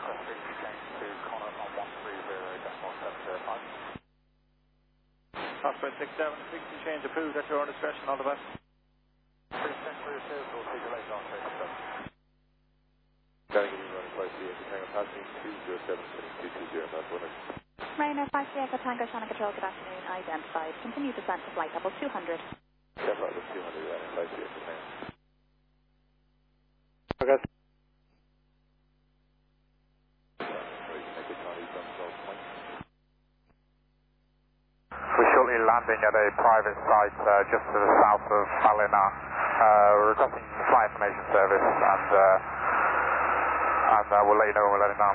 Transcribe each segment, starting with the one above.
to Connor on 130.705. Osprey 67, 60 change approved at your own discretion, all the best. Please send for your sales, we'll see you later on 37. Getting in running close to the Tango passing 207-220, that's winner. Ryanair 5 Echo Tango Channel Control, good afternoon, identified. Continue descent to flight level 200. Yeah, flight level 200, Ryanair 5 Echo Tango. Okay. We're shortly landing at a private site just to the south of Ballina. We're requesting flight information service and we'll let you know when we're letting down.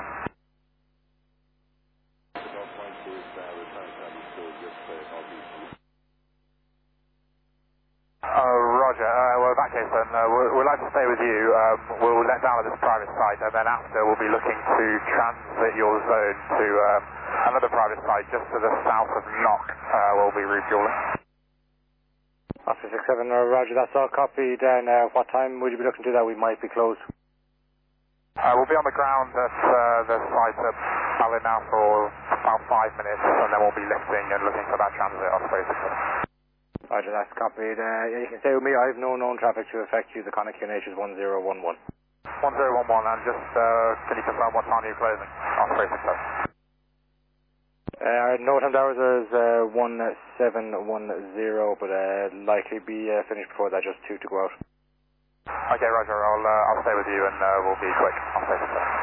Roger. Well, in that case then, we'd like to stay with you. We'll let down at this private site and then after we'll be looking to transit your zone to another private site just to the south of Knock. We'll be refueling. Osprey 67, Roger, that's all copied. Now, what time would you be looking to do that? We might be closed. We'll be on the ground at the site at Ballina for about 5 minutes and then we'll be lifting and looking for that transit Osprey 67. Roger, that's copied. Yeah, you can stay with me. I have no known traffic to affect you. The Connor QNH is 1011. 1011 and just can you confirm what time you're closing? Osprey 67. No time hours is 1710, but likely be finished before that, just 2 to go out. Okay, Roger, I'll stay with you and we'll be quick. Osprey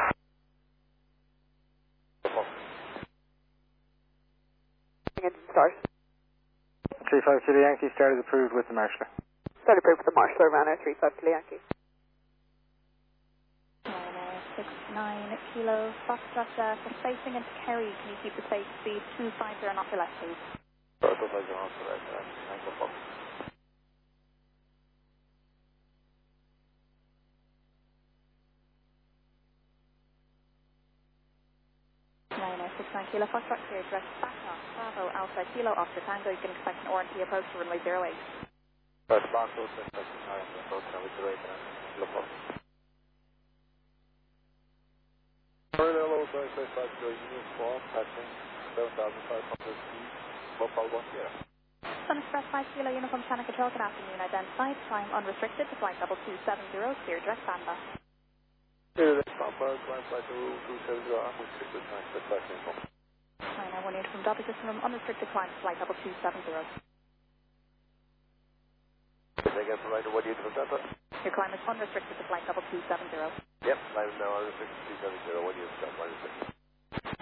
67. Start. 35 to the Yankee, started approved with the Marshaller. Start approved with the Marshaller, Ryanair 35 to the Yankee. Ryanair 69 Kilo Foxtrot for spacing into Kerry. Can you keep the space speed 250 not to left, please? Ryanair 69 Kilo Foxtrot clear, direct back off. Bravo Alpha Kilo Oscar Tango. You can expect an RT approach to runway 08. Hello, 5 Union Squad, passing 7,500 feet, Mopal 1 here. Sun Express 5 Kilo Uniform Channel Control, good afternoon, identified. Time unrestricted to flight level 270, clear direct Bamba. Here, that's Papa, climb flight to 270, unrestricted time, set back in home. Ryanair 18 from Delta System Room, unrestricted climb to flight level 270. Did I get the right of what you did with that? Your climb is unrestricted to flight level 270. Yep, I'm now unrestricted 270, what do you got?